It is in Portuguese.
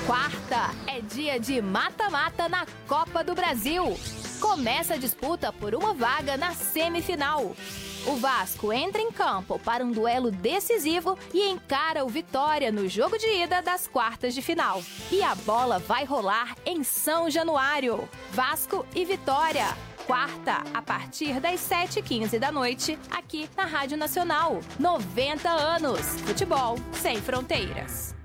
Quarta é dia de mata-mata na Copa do Brasil. Começa a disputa por uma vaga na semifinal. O Vasco entra em campo para um duelo decisivo e encara o Vitória no jogo de ida das quartas de final. E a bola vai rolar em São Januário. Vasco e Vitória. Quarta, a partir das 7h15 da noite, aqui na Rádio Nacional. 90 anos. Futebol sem fronteiras.